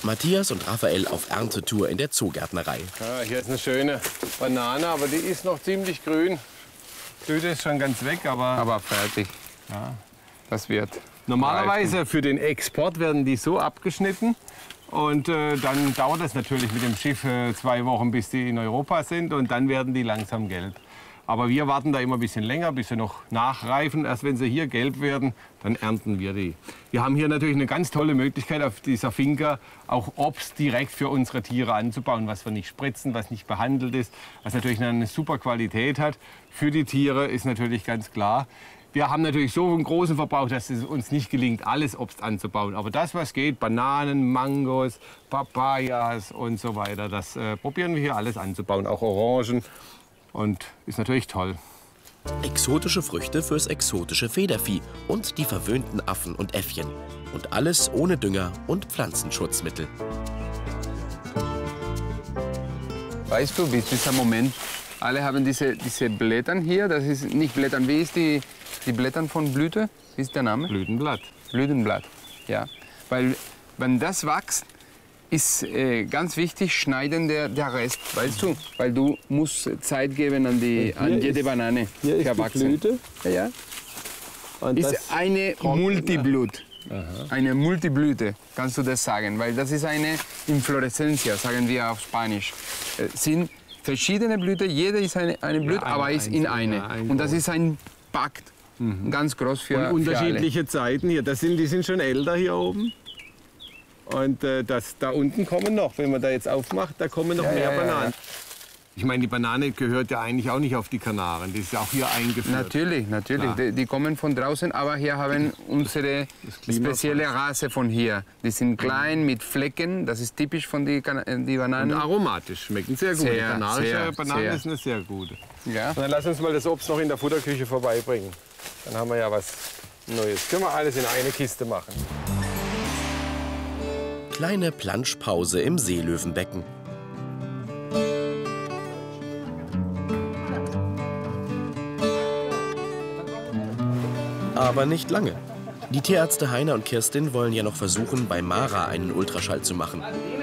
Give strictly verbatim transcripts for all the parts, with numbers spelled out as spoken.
Matthias und Raphael auf Erntetour in der Zoogärtnerei. Ja, hier ist eine schöne Banane, aber die ist noch ziemlich grün. Die Blüte ist schon ganz weg, aber... Aber fertig. Ja. Das wird. Normalerweise für den Export werden die so abgeschnitten. Und äh, dann dauert es natürlich mit dem Schiff äh, zwei Wochen, bis die in Europa sind. Und dann werden die langsam gelb. Aber wir warten da immer ein bisschen länger, bis sie noch nachreifen. Erst wenn sie hier gelb werden, dann ernten wir die. Wir haben hier natürlich eine ganz tolle Möglichkeit, auf dieser Finca auch Obst direkt für unsere Tiere anzubauen, was wir nicht spritzen, was nicht behandelt ist, was natürlich eine super Qualität hat. Für die Tiere ist natürlich ganz klar. Wir haben natürlich so einen großen Verbrauch, dass es uns nicht gelingt, alles Obst anzubauen. Aber das, was geht, Bananen, Mangos, Papayas und so weiter, das äh, probieren wir hier alles anzubauen, auch Orangen. Und ist natürlich toll. Exotische Früchte fürs exotische Federvieh und die verwöhnten Affen und Äffchen. Und alles ohne Dünger und Pflanzenschutzmittel. Weißt du, bis dieser Moment, alle haben diese, diese Blättern hier, das ist nicht Blättern, wie ist die, die Blättern von Blüte? Wie ist der Name? Blütenblatt. Blütenblatt, ja. Weil wenn das wächst, ist äh, ganz wichtig, schneiden der, der Rest, weißt du? Weil du musst Zeit geben an, die, an jede ist, Banane. Hier ist die Blüte. Ja, ja. Und ist das eine Multiblut. Aha. Eine Multiblüte, kannst du das sagen? Weil das ist eine Inflorescencia, sagen wir auf Spanisch. Äh, sind verschiedene Blüten, jede ist eine, eine Blüte, ja, aber ist in eine. Ja, ein Und das ist ein Pakt, mhm. ganz groß für, Und unterschiedliche für alle. Zeiten hier. Das sind, die sind schon älter hier oben. Und äh, das, da unten kommen noch, wenn man da jetzt aufmacht, da kommen noch ja, mehr ja, Bananen. Ja, ja. Ich meine, die Banane gehört ja eigentlich auch nicht auf die Kanaren, die ist ja auch hier eingeführt. Natürlich, natürlich. Die, die kommen von draußen, aber hier haben unsere spezielle Rasse von hier. Die sind klein, mit Flecken, das ist typisch von den die Bananen. Und aromatisch, schmecken sehr gut. Sehr, die kanarische sehr, Banane sehr. ist eine sehr gute. Ja. Und dann lass uns mal das Obst noch in der Futterküche vorbeibringen. Dann haben wir ja was Neues. Können wir alles in eine Kiste machen. Kleine Planschpause im Seelöwenbecken. Aber nicht lange. Die Tierärzte Heiner und Kirstin wollen ja noch versuchen, bei Mara einen Ultraschall zu machen.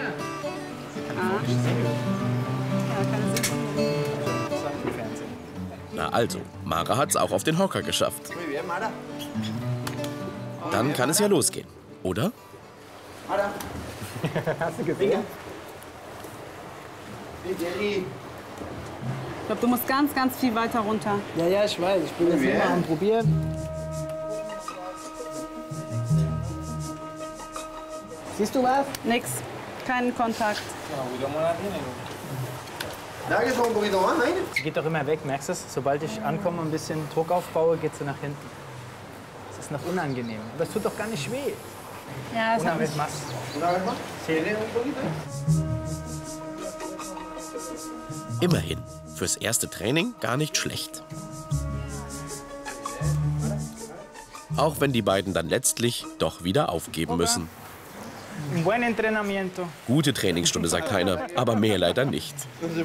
Na also, Mara hat's auch auf den Hocker geschafft. Dann kann es ja losgehen, oder? Hast du gesehen? Ich glaube, du musst ganz, ganz viel weiter runter. Ja, ja, ich weiß. Ich bin jetzt immer am Probieren. Siehst du was? Nix. Keinen Kontakt. Sie geht doch immer weg, merkst du es? Sobald ich ankomme und ein bisschen Druck aufbaue, geht sie nach hinten. Das ist noch unangenehm. Aber es tut doch gar nicht weh. Ja, das Una hat vez mich... más. Sí. Immerhin, fürs erste Training gar nicht schlecht. Auch wenn die beiden dann letztlich doch wieder aufgeben müssen. Un buen entrenamiento. Gute Trainingsstunde, sagt Heiner, aber mehr leider nicht.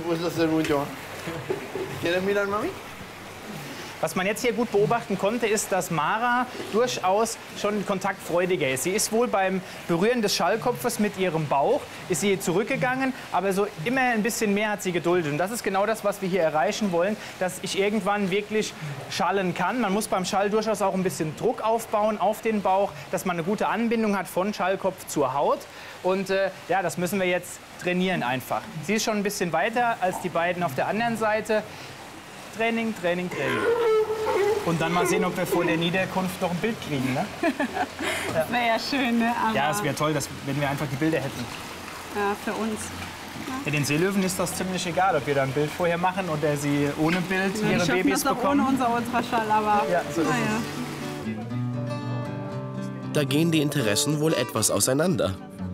Was man jetzt hier gut beobachten konnte, ist, dass Mara durchaus schon kontaktfreudiger ist. Sie ist wohl beim Berühren des Schallkopfes mit ihrem Bauch, ist sie zurückgegangen, aber so immer ein bisschen mehr hat sie geduldet. Und das ist genau das, was wir hier erreichen wollen, dass ich irgendwann wirklich schallen kann. Man muss beim Schall durchaus auch ein bisschen Druck aufbauen auf den Bauch, dass man eine gute Anbindung hat von Schallkopf zur Haut. Und äh, ja, das müssen wir jetzt trainieren einfach. Sie ist schon ein bisschen weiter als die beiden auf der anderen Seite. Training, Training, Training. Und dann mal sehen, ob wir vor der Niederkunft noch ein Bild kriegen. Ne? Das wäre ja schön, ne? Aber Ja, es wäre toll, dass, wenn wir einfach die Bilder hätten. ja, für uns. Ja, den Seelöwen ist das ziemlich egal, ob wir da ein Bild vorher machen oder sie ohne Bild Ja, ihre die schaffen Babys das auch bekommen. ohne unser Ultraschall, aber Ja, so ist naja. Da gehen die Interessen wohl etwas auseinander.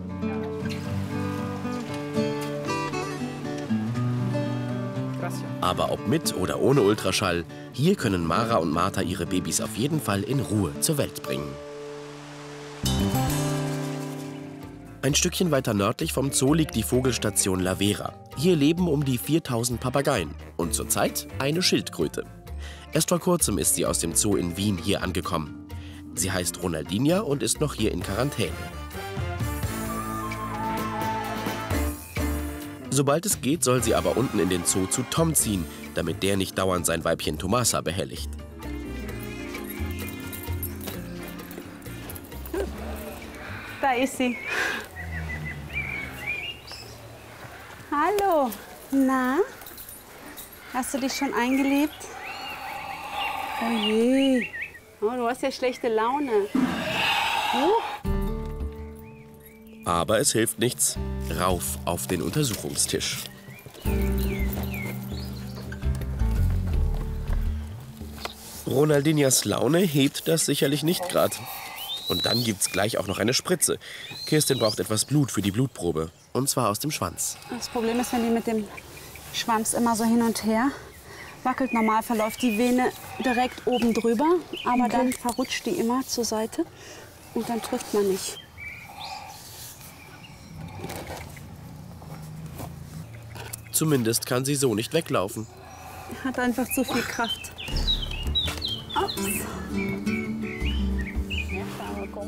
Aber ob mit oder ohne Ultraschall, hier können Mara und Martha ihre Babys auf jeden Fall in Ruhe zur Welt bringen. Ein Stückchen weiter nördlich vom Zoo liegt die Vogelstation La Vera. Hier leben um die viertausend Papageien und zurzeit eine Schildkröte. Erst vor kurzem ist sie aus dem Zoo in Wien hier angekommen. Sie heißt Ronaldinha und ist noch hier in Quarantäne. Sobald es geht, soll sie aber unten in den Zoo zu Tom ziehen, damit der nicht dauernd sein Weibchen Tomasa behelligt. Da ist sie. Hallo. Na? Hast du dich schon eingelebt? Oh je. Oh, du hast ja schlechte Laune. Oh. Aber es hilft nichts. Rauf auf den Untersuchungstisch. Ronaldinhas Laune hebt das sicherlich nicht gerade. Und dann gibt's gleich auch noch eine Spritze. Kirstin braucht etwas Blut für die Blutprobe. Und zwar aus dem Schwanz. Das Problem ist, wenn die mit dem Schwanz immer so hin und her wackelt, normal verläuft die Vene direkt oben drüber. Aber dann verrutscht die immer zur Seite und dann trifft man nicht. Zumindest kann sie so nicht weglaufen. Hat einfach zu viel Kraft. Ups.